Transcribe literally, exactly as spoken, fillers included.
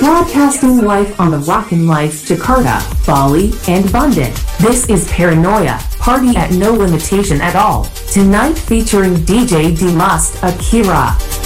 Broadcasting live on the Rockin' Life Jakarta, Bali, and Bandung. This is Paranoia, party at no limitation at all. Tonight featuring D J Dimas Akira.